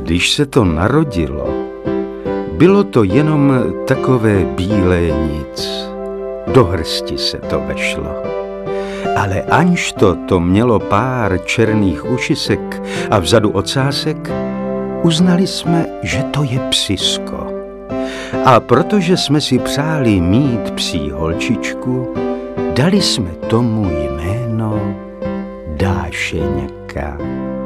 Když se to narodilo, bylo to jenom takové bílé nic. Do hrsti se to vešlo. Ale anž to mělo pár černých ušisek a vzadu ocásek, uznali jsme, že to je psisko. A protože jsme si přáli mít psí holčičku, dali jsme tomu jméno Dášeňka.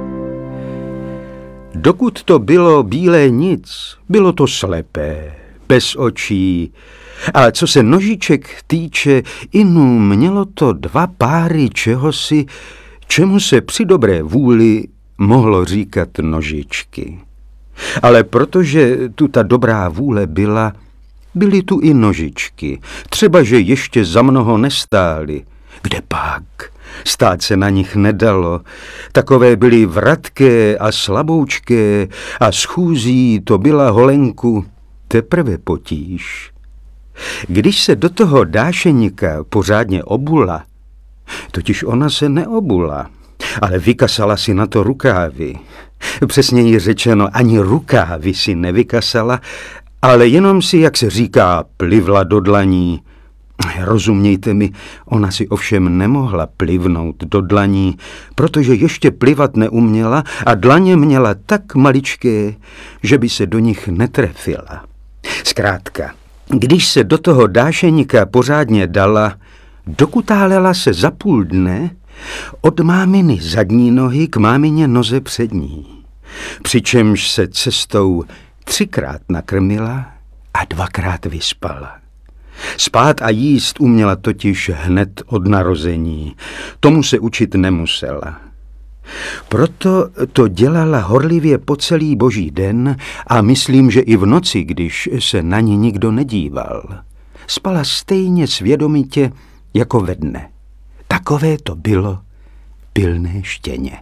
Dokud to bylo bílé nic, bylo to slepé, bez očí. A co se nožiček týče, inu mělo to 2 páry čehosi, čemu se při dobré vůli mohlo říkat nožičky. Ale protože tu ta dobrá vůle byla, byly tu i nožičky, třeba že ještě za mnoho nestály. Kde pak? Stát se na nich nedalo. Takové byly vratké a slaboučké a schůzí to byla holenku teprve potíž. Když se do toho Dášeňka pořádně obula, totiž ona se neobula, ale vykasala si na to rukávy. Přesněji řečeno, ani rukávy si nevykasala, ale jenom si, jak se říká, plivla do dlaní. Rozumějte mi, ona si ovšem nemohla plivnout do dlaní, protože ještě plivat neuměla a dlaně měla tak maličké, že by se do nich netrefila. Zkrátka, když se do toho Dášeňka pořádně dala, dokutálela se za půl dne od máminy zadní nohy k mámině noze přední, přičemž se cestou 3krát nakrmila a 2krát vyspala. Spát a jíst uměla totiž hned od narození, tomu se učit nemusela. Proto to dělala horlivě po celý boží den a myslím, že i v noci, když se na ní nikdo nedíval. Spala stejně svědomitě jako ve dne. Takové to bylo pilné štěně.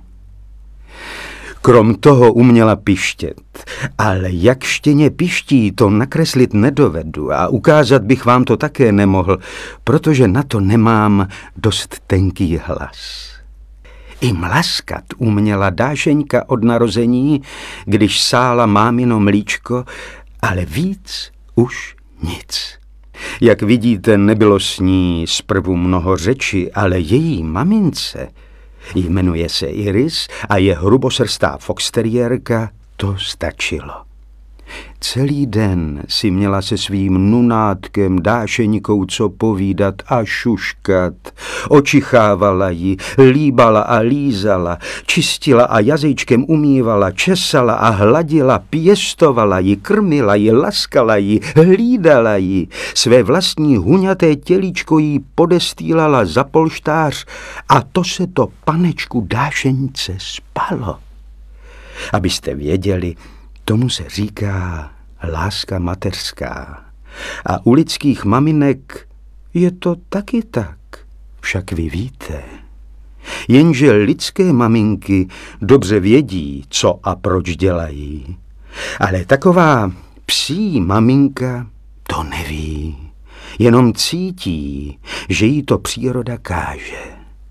Krom toho uměla pištět, ale jak štěně piští, to nakreslit nedovedu a ukázat bych vám to také nemohl, protože na to nemám dost tenký hlas. I mlaskat uměla Dášeňka od narození, když sála mámino mlíčko, ale víc už nic. Jak vidíte, nebylo s ní zprvu mnoho řeči, ale její mamince, jmenuje se Iris a je hrubosrstá foxteriérka, to stačilo. Celý den si měla se svým nunátkem Dášeňkou co povídat a šuškat. Očichávala ji, líbala a lízala, čistila a jazyčkem umývala, česala a hladila, pěstovala ji, krmila ji, laskala ji, hlídala ji. Své vlastní huňaté tělíčko jí podestýlala za polštář a to se to panečku Dášeňce spalo. Abyste věděli, tomu se říká láska mateřská. A u lidských maminek je to taky tak, však vy víte. Jenže lidské maminky dobře vědí, co a proč dělají. Ale taková psí maminka to neví. Jenom cítí, že jí to příroda káže.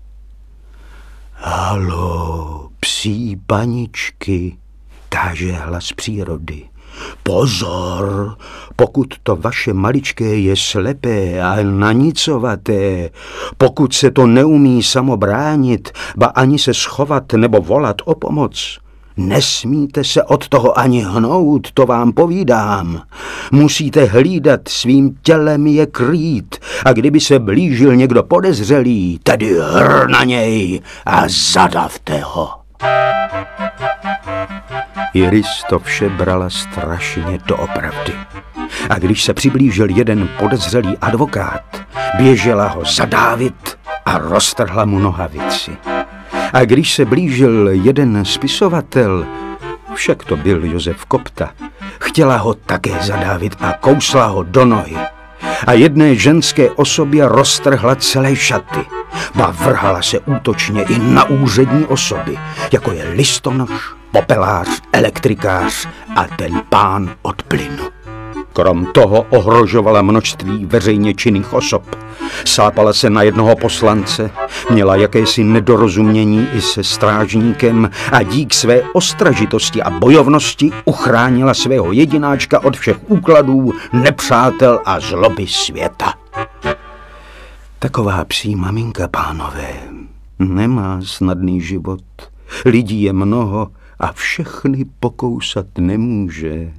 Haló, psí paničky, káže hlas přírody. Pozor, pokud to vaše maličké je slepé a nanicovaté, pokud se to neumí samo bránit, ba ani se schovat nebo volat o pomoc, nesmíte se od toho ani hnout, to vám povídám. Musíte hlídat, svým tělem je krýt a kdyby se blížil někdo podezřelý, tedy hr na něj a zadavte ho. Iris to vše brala strašně doopravdy. A když se přiblížil jeden podezřelý advokát, běžela ho zadávit a roztrhla mu nohavici. A když se blížil jeden spisovatel, však to byl Josef Kopta, chtěla ho také zadávit a kousla ho do nohy. A jedné ženské osobě roztrhla celé šaty. Ba vrhala se útočně i na úřední osoby, jako je listonoš, popelář, elektrikář a ten pán od plynu. Krom toho ohrožovala množství veřejně činných osob. Sápala se na jednoho poslance, měla jakési nedorozumění i se strážníkem a dík své ostražitosti a bojovnosti uchránila svého jedináčka od všech úkladů, nepřátel a zloby světa. Taková psí maminka, pánové, nemá snadný život. Lidí je mnoho a všechny pokousat nemůže.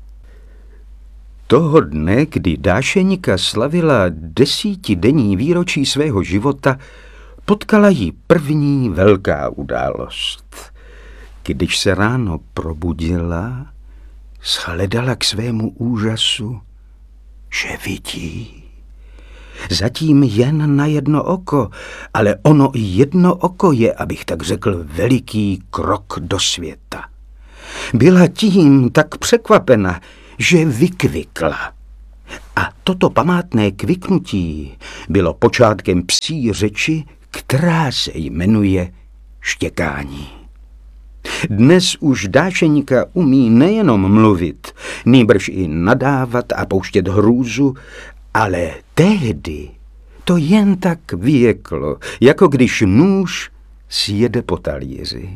Toho dne, kdy Dášeňka slavila 10denní výročí svého života, potkala ji první velká událost. Když se ráno probudila, shledala k svému úžasu, že vidí. Zatím jen na jedno oko, ale ono i jedno oko je, abych tak řekl, veliký krok do světa. Byla tím tak překvapena, že vykvikla. A toto památné kviknutí bylo počátkem psí řeči, která se jmenuje štěkání. Dnes už Dášeňka umí nejenom mluvit, nýbrž i nadávat a pouštět hrůzu, ale tehdy to jen tak vyjeklo, jako když nůž sjede po talíři.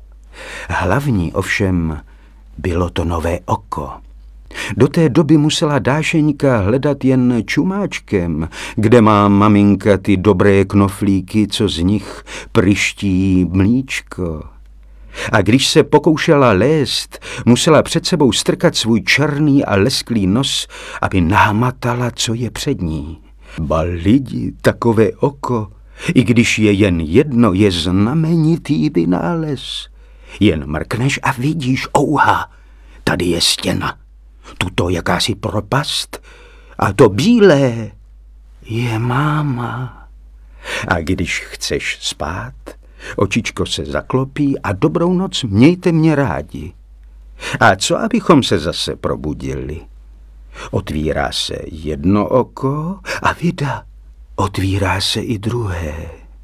Hlavní ovšem bylo to nové oko. Do té doby musela Dášeňka hledat jen čumáčkem, kde má maminka ty dobré knoflíky, co z nich pryští mlíčko. A když se pokoušela lézt, musela před sebou strkat svůj černý a lesklý nos, aby nahmatala, co je před ní. Ba lidi, takové oko, i když je jen jedno, je znamenitý vynález. Jen mrkneš a vidíš, ouha, tady je stěna, tuto jakási propast a to bílé je máma. A když chceš spát, očičko se zaklopí a dobrou noc, mějte mě rádi. A co abychom se zase probudili? Otvírá se jedno oko a vida, otvírá se i druhé.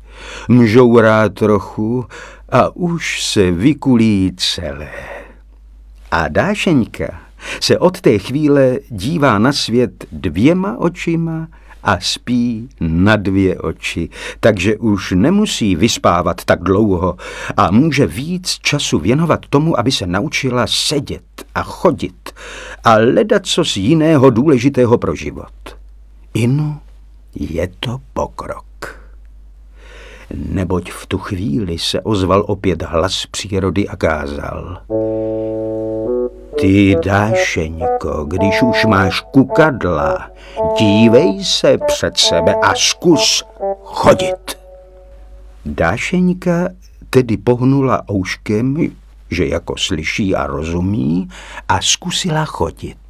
Mžourá trochu a už se vykulí celé. A Dášeňka se od té chvíle dívá na svět 2 očima a spí na 2 oči, takže už nemusí vyspávat tak dlouho a může víc času věnovat tomu, aby se naučila sedět a chodit a ledacos jiného důležitého pro život. Inu, je to pokrok. Neboť v tu chvíli se ozval opět hlas přírody a kázal: Ty, Dášeňko, když už máš kukadla, dívej se před sebe a zkus chodit. Dášeňka tedy pohnula ouškem, že jako slyší a rozumí, a zkusila chodit.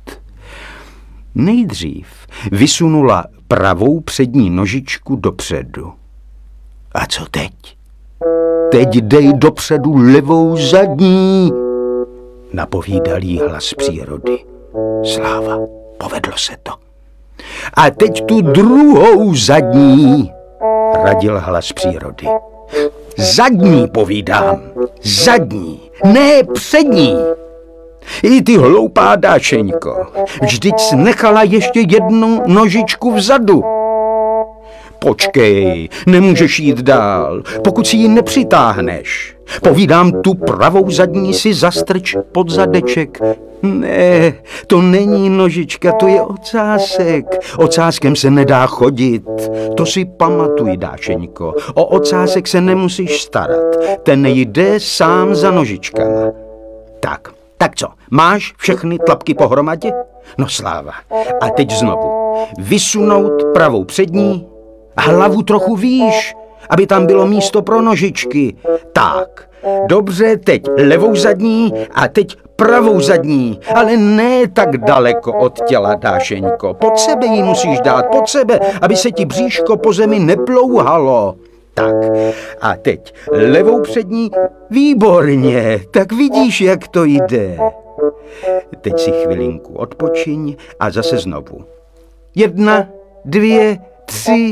Nejdřív vysunula pravou přední nožičku dopředu. A co teď? Teď dej dopředu levou zadní, napovídal jí hlas přírody. Sláva, povedlo se to. A teď tu druhou zadní, radil hlas přírody. Zadní, povídám, zadní, ne přední. I ty hloupá Dášeňko, vždyť jsi nechala ještě jednu nožičku vzadu. Počkej, nemůžeš jít dál, pokud si ji nepřitáhneš. Povídám, tu pravou zadní si zastrč pod zadeček. Ne, to není nožička, to je ocásek. Ocáskem se nedá chodit. To si pamatuj, Dášeňko. O ocásek se nemusíš starat. Ten jde sám za nožičkama. Tak co, máš všechny tlapky pohromadě? No sláva. A teď znovu. Vysunout pravou přední, hlavu trochu výš, aby tam bylo místo pro nožičky. Tak, dobře, teď levou zadní a teď pravou zadní, ale ne tak daleko od těla, Dášeňko. Pod sebe ji musíš dát, pod sebe, aby se ti bříško po zemi neplouhalo. Tak, a teď levou přední, výborně, tak vidíš, jak to jde. Teď si chvilinku odpočiň a zase znovu. 1, 2, 3,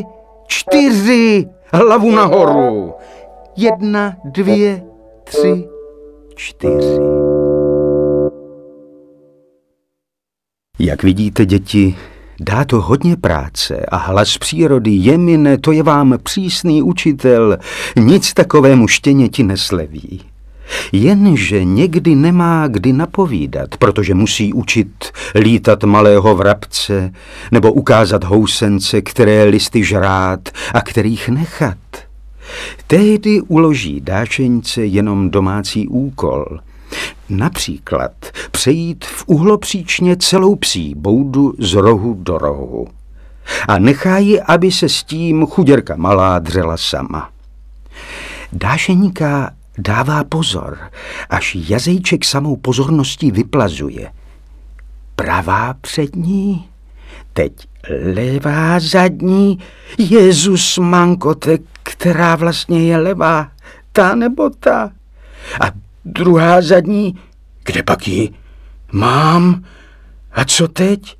4, hlavu nahoru. 1, 2, 3, 4. Jak vidíte, děti, dá to hodně práce a hlas přírody, Jemine, to je vám přísný učitel, nic takovému štěněti nesleví. Jenže někdy nemá kdy napovídat, protože musí učit lítat malého vrabce nebo ukázat housence, které listy žrát a kterých nechat. Tehdy uloží dášeňce jenom domácí úkol. Například přejít v uhlopříčně celou psí boudu z rohu do rohu. A nechá ji, aby se s tím chuděrka malá dřela sama. Dášeňka dává pozor, až jazejček samou pozorností vyplazuje. Pravá přední, teď levá zadní, Jezus mankote, která vlastně je levá, ta nebo ta. A druhá zadní, kde pak ji mám? A co teď?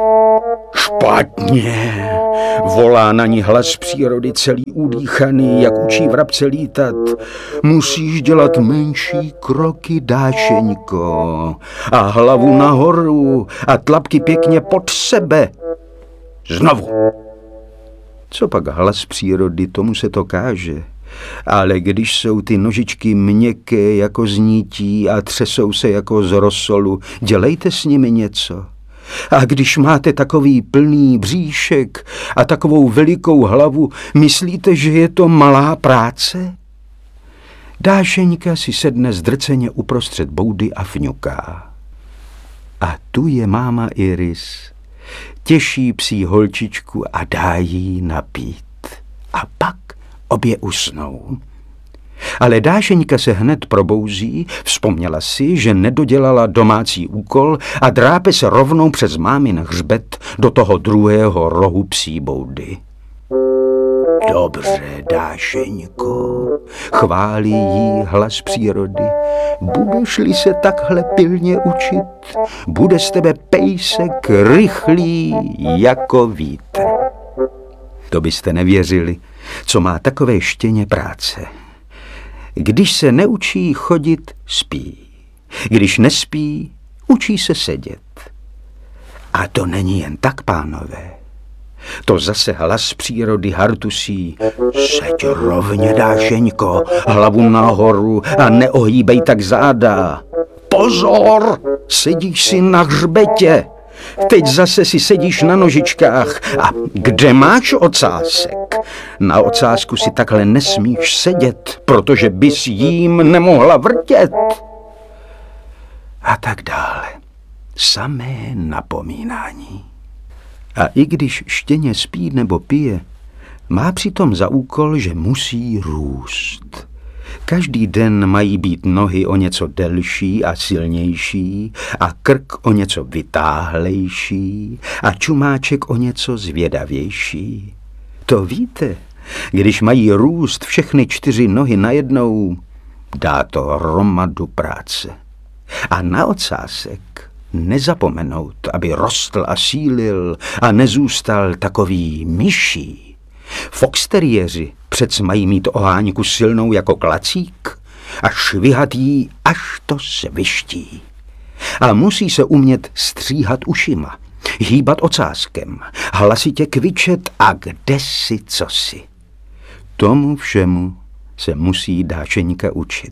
Špatně, volá na ní hlas přírody celý udýchaný, jak učí vrabce lítat. Musíš dělat menší kroky, dášeňko, a hlavu nahoru a tlapky pěkně pod sebe. Znovu. Co pak hlas přírody, tomu se to káže. Ale když jsou ty nožičky měkké jako z nítí a třesou se jako z rosolu, dělejte s nimi něco. A když máte takový plný bříšek a takovou velikou hlavu, myslíte, že je to malá práce? Dášeňka si sedne zdrceně uprostřed boudy a fňuká. A tu je máma Iris. Těší psí holčičku a dá jí napít. A pak obě usnou. Ale dášeňka se hned probouzí, vzpomněla si, že nedodělala domácí úkol a drápe se rovnou přes mámin hřbet do toho druhého rohu psí boudy. Dobře, dášeňko, chválí jí hlas přírody. Budeš-li se takhle pilně učit, bude z tebe pejsek rychlý jako vítr. To byste nevěřili, co má takové štěně práce. Když se neučí chodit, spí. Když nespí, učí se sedět. A to není jen tak, pánové. To zase hlas přírody hartusí. Seď rovně, dášeňko, hlavu nahoru a neohýbej tak záda. Pozor, sedíš si na hřbetě. Teď zase si sedíš na nožičkách. A kde máš ocásek? Na ocásku si takhle nesmíš sedět, protože bys jím nemohla vrtět. A tak dále. Samé napomínání. A i když štěně spí nebo pije, má přitom za úkol, že musí růst. Každý den mají být nohy o něco delší a silnější a krk o něco vytáhlejší a čumáček o něco zvědavější. To víte, když mají růst všechny 4 nohy najednou, dá to hromadu práce. A na ocásek nezapomenout, aby rostl a sílil a nezůstal takový myší. Foxteriéři přec mají mít oháňku silnou jako klacík a švihat jí, až to sviští. A musí se umět stříhat ušima, hýbat ocáskem, hlasitě kvičet a kdesi cosi. Tomu všemu se musí dášeňka učit.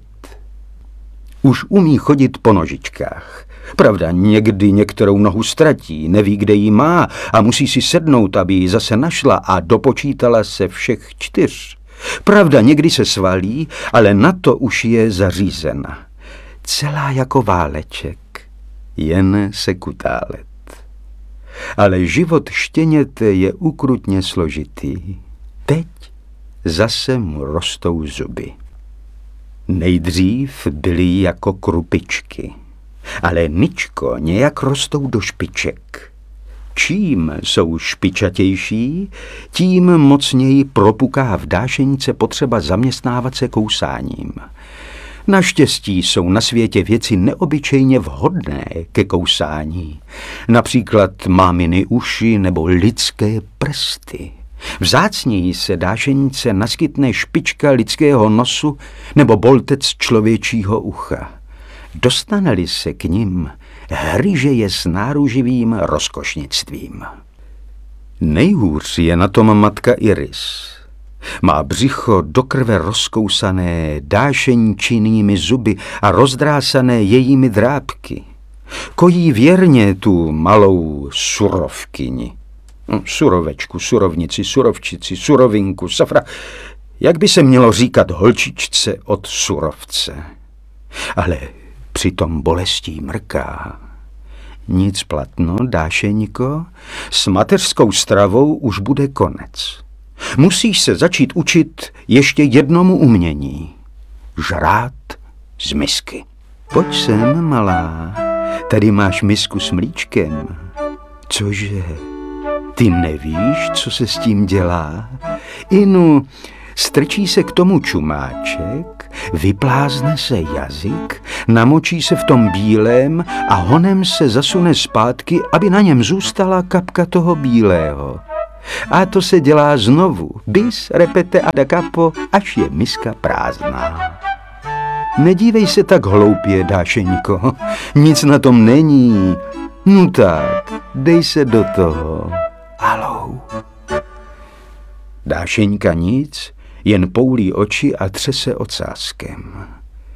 Už umí chodit po nožičkách. Pravda, někdy některou nohu ztratí, neví, kde ji má a musí si sednout, aby ji zase našla a dopočítala se všech 4. Pravda, někdy se svalí, ale na to už je zařízena. Celá jako váleček, jen se kutálet. Ale život štěněte je ukrutně složitý. Teď zase mu rostou zuby. Nejdřív byly jako krupičky, ale ničko nějak rostou do špiček. Čím jsou špičatější, tím mocněji propuká v dášeňce potřeba zaměstnávat se kousáním. Naštěstí jsou na světě věci neobyčejně vhodné ke kousání. Například máminy uši nebo lidské prsty. Vzácněji se dášeňce naskytne špička lidského nosu nebo boltec člověčího ucha. Dostane-li se k nim, hryže je s náruživým rozkošnictvím. Nejhůř je na tom matka Iris. Má břicho do krve rozkousané dášeňčinnými zuby a rozdrásané jejími drápky. Kojí věrně tu malou surovkyni. Surovečku, surovnici, surovčici, surovinku, safra. Jak by se mělo říkat holčičce od surovce. Ale přitom bolestí mrká. Nic platno, dášeňko, s mateřskou stravou už bude konec. Musíš se začít učit ještě jednomu umění. Žrát z misky. Pojď sem, malá, tady máš misku s mlíčkem. Cože, ty nevíš, co se s tím dělá? Inu, strčí se k tomu čumáček, vyplázne se jazyk, namočí se v tom bílém a honem se zasune zpátky, aby na něm zůstala kapka toho bílého. A to se dělá znovu, bis, repete a da capo, až je miska prázdná. Nedívej se tak hloupě, dášeňko, nic na tom není. No tak, dej se do toho. Halou. Dášeňka nic, jen poulí oči a třese ocáskem.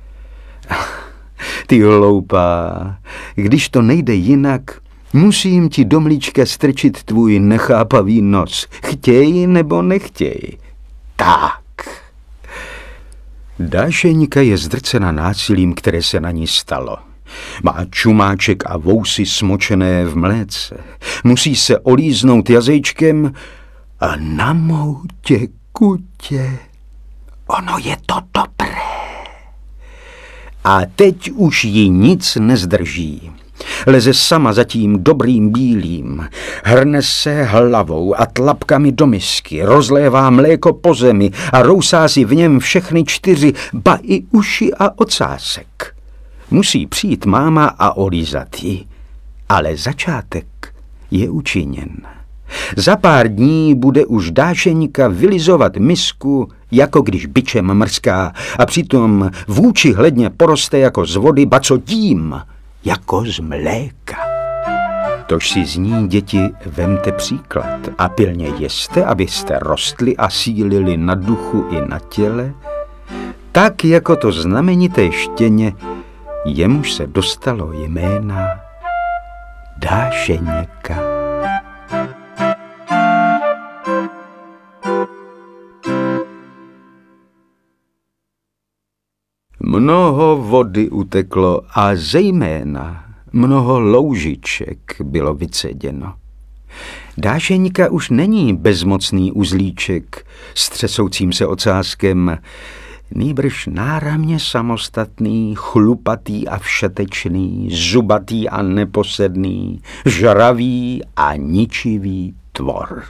Ty hloupá, když to nejde jinak, musím ti do mlíčka strčit tvůj nechápavý nos. Chtěj nebo nechtěj. Tak. Dášeňka je zdrcena násilím, které se na ní stalo. Má čumáček a vousy smočené v mléce. Musí se olíznout jazyčkem a na mou těkutě. Ono je to dobré. A teď už ji nic nezdrží. Leze sama za tím dobrým bílým, hrne se hlavou a tlapkami do misky, rozlévá mléko po zemi a rousá si v něm všechny 4, ba i uši a ocásek. Musí přijít máma a olízat ji, ale začátek je učiněn. Za pár dní bude už dášeňka vylizovat misku, jako když bičem mrská, a přitom vůči hledně poroste jako z vody, ba co tím, jako z mléka. Tož si z ní, děti, vemte příklad a pilně jeste, abyste rostli a sílili na duchu i na těle, tak jako to znamenité štěně, jemuž se dostalo jména Dášeňka. Mnoho vody uteklo a zejména mnoho loužiček bylo vyceděno. Dášeňka už není bezmocný uzlíček s třesoucím se ocáskem, nýbrž náramně samostatný, chlupatý a všetečný, zubatý a neposedný, žravý a ničivý tvor.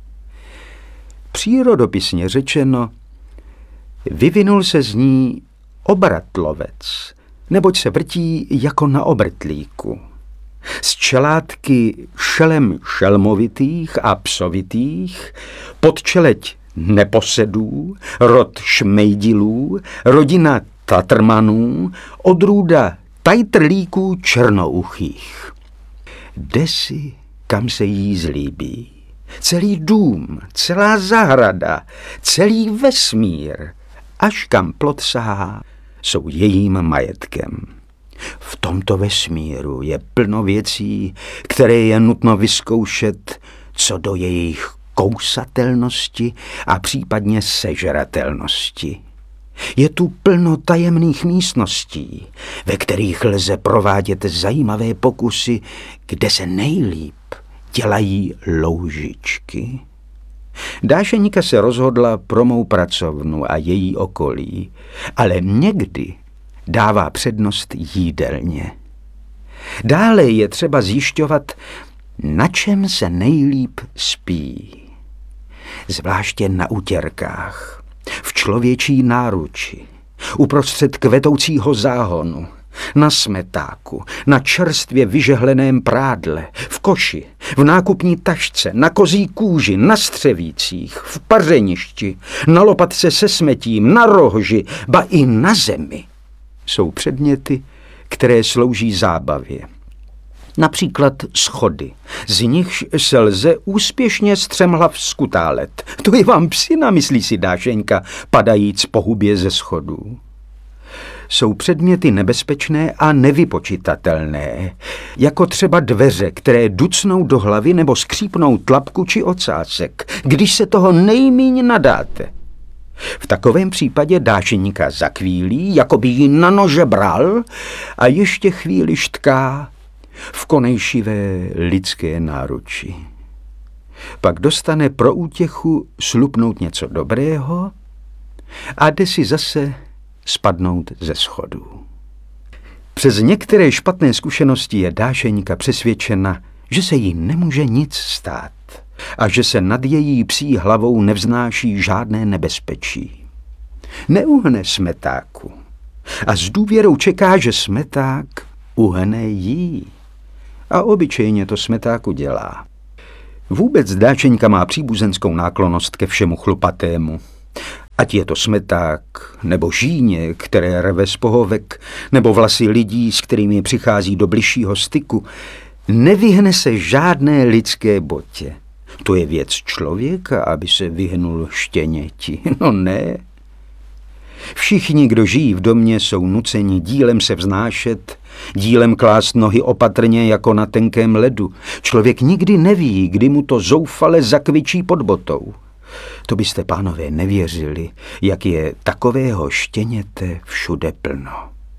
Přírodopisně řečeno, vyvinul se z ní obratlovec, neboť se vrtí jako na obrtlíku. Z čelátky šelem šelmovitých a psovitých, podčeleť neposedů, rod šmejdilů, rodina tatrmanů, odrůda tajtrlíků černouchých. Jde si, kam se jí zlíbí. Celý dům, celá zahrada, celý vesmír, až kam plot sahá, jsou jejím majetkem. V tomto vesmíru je plno věcí, které je nutno vyzkoušet co do jejich kousatelnosti a případně sežratelnosti. Je tu plno tajemných místností, ve kterých lze provádět zajímavé pokusy, kde se nejlíp dělají loužičky. Dášeňka se rozhodla pro mou pracovnu a její okolí, ale někdy dává přednost jídelně. Dále je třeba zjišťovat, na čem se nejlíp spí. Zvláště na utěrkách, v člověčí náruči, uprostřed kvetoucího záhonu, na smetáku, na čerstvě vyžehleném prádle, v koši, v nákupní tašce, na kozí kůži, na střevících, v pařeništi, na lopatce se smetím, na rohži, ba i na zemi. Jsou předměty, které slouží zábavě. Například schody, z nichž se lze úspěšně střemhlav skutálet. To je vám psina, myslí si Dášeňka, padajíc po hubě ze schodů. Jsou předměty nebezpečné a nevypočitatelné, jako třeba dveře, které ducnou do hlavy nebo skřípnou tlapku či ocásek, když se toho nejmíň nadáte. V takovém případě Dášeňka zakvílí, jako by ji na nože bral a ještě chvíli štká v konejšivé lidské náruči. Pak dostane pro útěchu slupnout něco dobrého a jde si zase spadnout ze schodů. Přes některé špatné zkušenosti je Dášeňka přesvědčena, že se jí nemůže nic stát a že se nad její psí hlavou nevznáší žádné nebezpečí. Neuhne smetáku a s důvěrou čeká, že smeták uhne jí. A obyčejně to smetáku dělá. Vůbec Dášeňka má příbuzenskou náklonnost ke všemu chlupatému. Ať je to smeták, nebo žíně, které rve z pohovek, nebo vlasy lidí, s kterými přichází do bližšího styku, nevyhne se žádné lidské botě. To je věc člověka, aby se vyhnul štěněti. No ne. Všichni, kdo žijí v domě, jsou nuceni dílem se vznášet, dílem klást nohy opatrně jako na tenkém ledu. Člověk nikdy neví, kdy mu to zoufale zakvičí pod botou. To byste, pánové, nevěřili, jak je takového štěněte všude plno.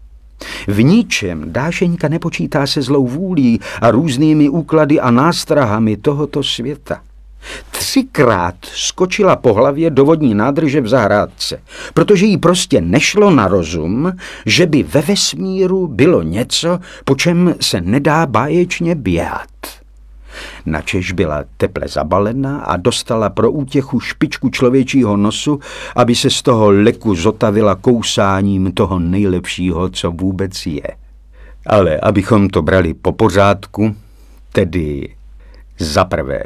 V ničem Dášeňka nepočítá se zlou vůlí a různými úklady a nástrahami tohoto světa. 3krát skočila po hlavě do vodní nádrže v zahrádce, protože jí prostě nešlo na rozum, že by ve vesmíru bylo něco, po čem se nedá báječně běhat. Načež byla teple zabalena a dostala pro útěchu špičku člověčího nosu, aby se z toho leku zotavila kousáním toho nejlepšího, co vůbec je. Ale abychom to brali po pořádku, tedy za prvé.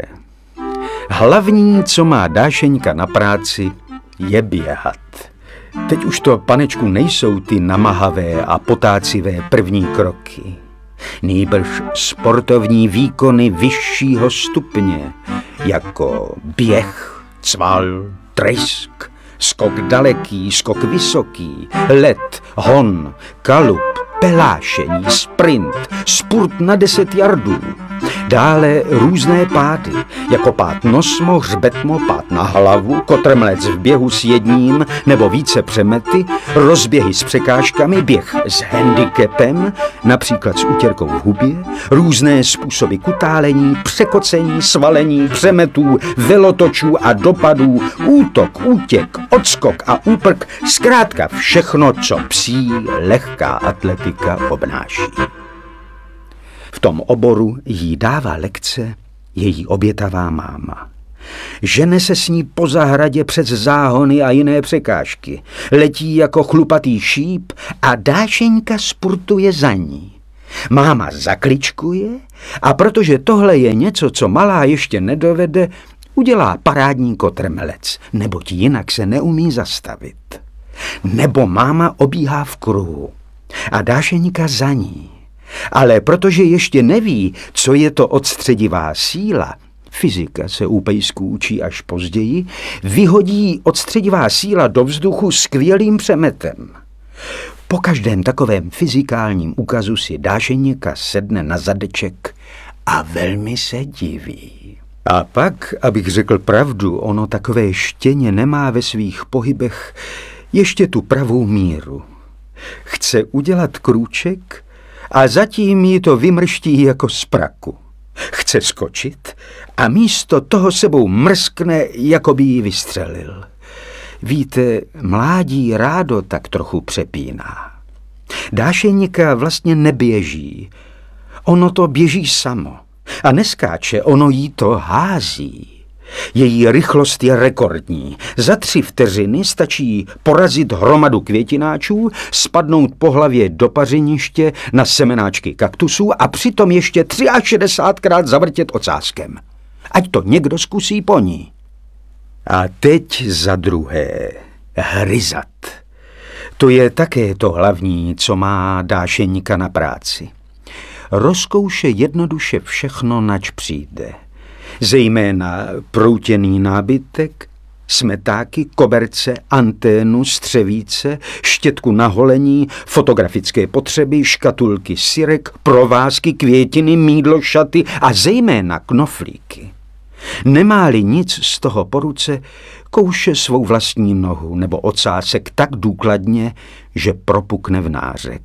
Hlavní, co má Dášeňka na práci, je běhat. Teď už to, panečku, nejsou ty namahavé a potácivé první kroky. Nýbrž sportovní výkony vyššího stupně, jako běh, cval, trysk, skok daleký, skok vysoký, let, hon, kalup, pelášení, sprint, spurt na 10 yardů. Dále různé pády, jako pád nosmo, hřbetmo, pád na hlavu, kotrmelec v běhu s jedním nebo více přemety, rozběhy s překážkami, běh s handicapem, například s útěrkou v hubě, různé způsoby kutálení, překocení, svalení, přemetů, velotočů a dopadů, útok, útěk, odskok a úprk, zkrátka všechno, co psí lehká atletika obnáší. V tom oboru jí dává lekce její obětavá máma. Žene se s ní po zahradě přes záhony a jiné překážky. Letí jako chlupatý šíp a Dášeňka spurtuje za ní. Máma zakličkuje a protože tohle je něco, co malá ještě nedovede, udělá parádní kotrmelec, neboť jinak se neumí zastavit. Nebo máma obíhá v kruhu a Dášeňka za ní. Ale protože ještě neví, co je to odstředivá síla, fyzika se u pejsků učí až později, vyhodí odstředivá síla do vzduchu skvělým přemetem. Po každém takovém fyzikálním úkazu si Dášeňka sedne na zadeček a velmi se diví. A pak, abych řekl pravdu, ono takové štěně nemá ve svých pohybech ještě tu pravou míru. Chce udělat krůček a zatím jí to vymrští jako z praku. Chce skočit a místo toho sebou mrskne, jako by jí vystřelil. Víte, mládí rádo tak trochu přepíná. Dášeňka vlastně neběží. Ono to běží samo. A neskáče, ono jí to hází. Její rychlost je rekordní. Za 3 vteřiny stačí porazit hromadu květináčů, spadnout po hlavě do pařiniště na semenáčky kaktusů a přitom ještě 63krát zavrtět ocáskem. Ať to někdo zkusí po ní. A teď za druhé. Hryzat. To je také to hlavní, co má Dášeňka na práci. Rozkouše jednoduše všechno, nač přijde. Zejména proutěný nábytek, smetáky, koberce, anténu, střevíce, štětku na holení, fotografické potřeby, škatulky syrek, provázky, květiny, mýdlo, šaty a zejména knoflíky. Nemá-li nic z toho po ruce, kouše svou vlastní nohu nebo ocásek tak důkladně, že propukne v nářek.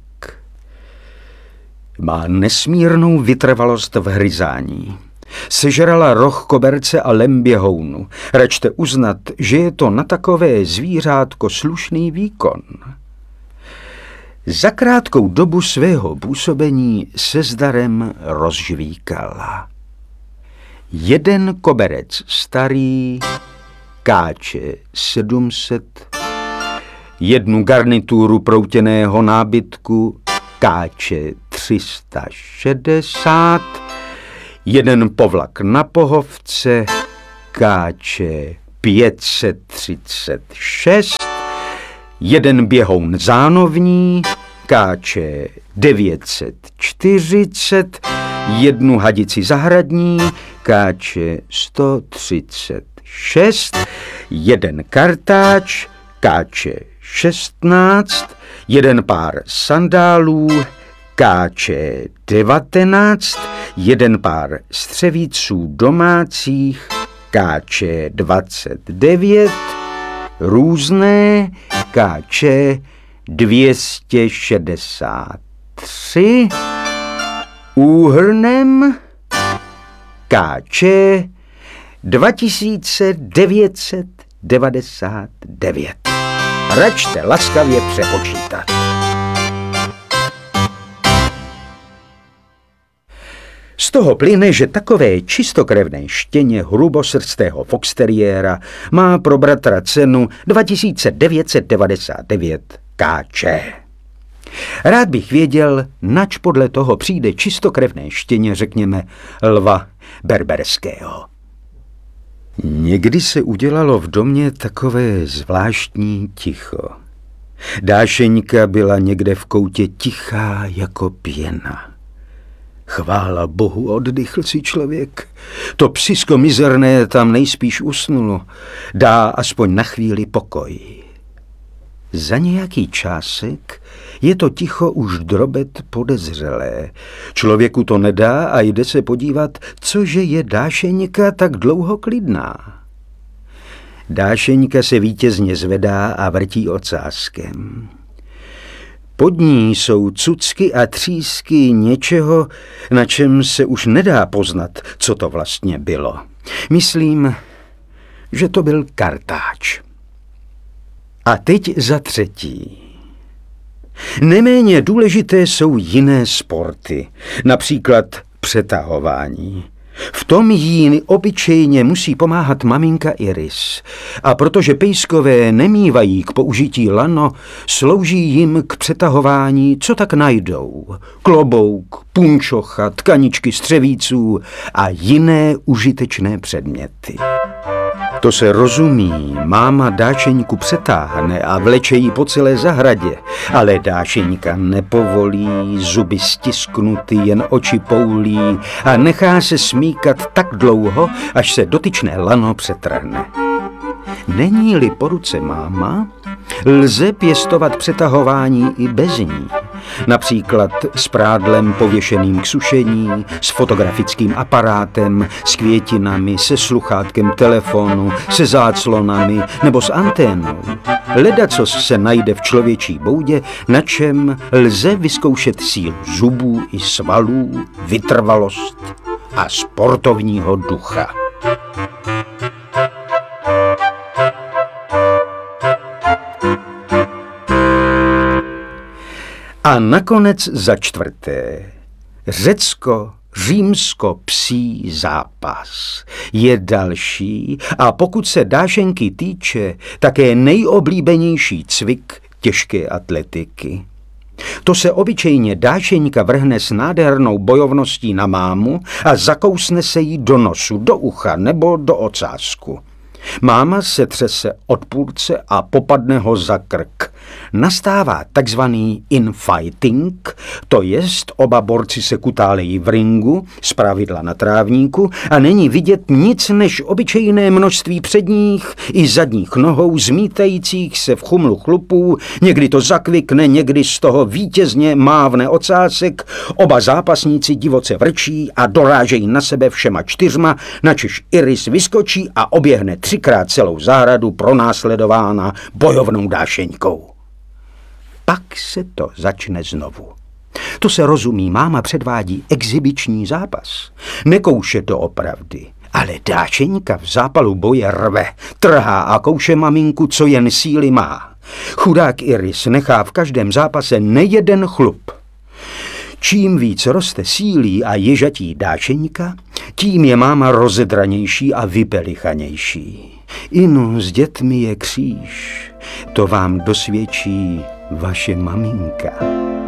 Má nesmírnou vytrvalost v hryzání. Sežrala roh koberce a lem běhounu. Račte uznat, že je to na takové zvířátko slušný výkon. Za krátkou dobu svého působení se zdarem rozžvíkala. Jeden koberec starý káče 700, jednu garnituru proutěného nábytku káče 360, jeden povlak na pohovce káče 536, jeden běhoun zánovní káče 940, jednu hadici zahradní káče 136, jeden kartáč káče 16, jeden pár sandálů káče 19, jeden pár střevíců domácích káče 29, různé káče 263, úhrnem káče 2999. Račte laskavě přepočítat. Z toho plyne, že takové čistokrevné štěně hrubosrstého foxteriéra má pro bratra cenu 2999 káče. Rád bych věděl, nač podle toho přijde čistokrevné štěně, řekněme, lva berberského. Někdy se udělalo v domě takové zvláštní ticho. Dášeňka byla někde v koutě tichá jako pěna. Chvála Bohu, oddychl si člověk. To psisko mizerné tam nejspíš usnulo. Dá aspoň na chvíli pokoj. Za nějaký čásek je to ticho už drobet podezřelé. Člověku to nedá a jde se podívat, cože je Dášeňka tak dlouho klidná. Dášeňka se vítězně zvedá a vrtí ocáskem. Pod ní jsou cucky a třísky něčeho, na čem se už nedá poznat, co to vlastně bylo. Myslím, že to byl kartáč. A teď za třetí. Neméně důležité jsou jiné sporty, například přetahování. V tom jí obyčejně musí pomáhat maminka Iris. A protože pejskové nemívají k použití lano, slouží jim k přetahování, co tak najdou. Klobouk, punčocha, tkaničky střevíců a jiné užitečné předměty. To se rozumí, máma Dášeňku přetáhne a vleče jí po celé zahradě, ale Dášeňka nepovolí, zuby stisknuty, jen oči poulí a nechá se smíkat tak dlouho, až se dotyčné lano přetrhne. Není-li po ruce máma, lze pěstovat přetahování i bez ní. Například s prádlem pověšeným k sušení, s fotografickým aparátem, s květinami, se sluchátkem telefonu, se záclonami nebo s anténou. Ledacos se najde v člověčí boudě, na čem lze vyzkoušet sílu zubů i svalů, vytrvalost a sportovního ducha. A nakonec za čtvrté, řecko-římsko-psí zápas je další a pokud se Dášenky týče, také nejoblíbenější cvik těžké atletiky. To se obyčejně Dášeňka vrhne s nádhernou bojovností na mámu a zakousne se jí do nosu, do ucha nebo do ocásku. Máma se třese od půlce a popadne ho za krk. nastává takzvaný infighting, to jest oba borci se kutálejí v ringu, zpravidla na trávníku, a není vidět nic než obyčejné množství předních i zadních nohou zmítajících se v chumlu chlupů, někdy to zakvikne, někdy z toho vítězně mávne ocásek, oba zápasníci divoce vrčí a dorážejí na sebe všema čtyřma, načež Iris vyskočí a oběhne 3krát celou zahradu pronásledována bojovnou dášeňkou. Pak se to začne znovu. To se rozumí, máma předvádí exibiční zápas. Nekouše to opravdy, ale dášeňka v zápalu boje rve, trhá a kouše maminku, co jen síly má. Chudák Iris nechá v každém zápase nejeden chlup. Čím víc roste sílí a ježatí dášeňka, tím je máma rozedranější a vypelichanější. Inu, s dětmi je kříž, to vám dosvědčí vaše maminka.